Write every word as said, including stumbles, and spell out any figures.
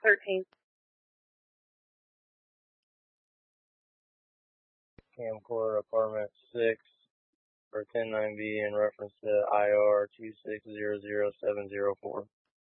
thirteen. Camcorder Apartment six for ten nine B in reference to I R two six zero zero seven zero four.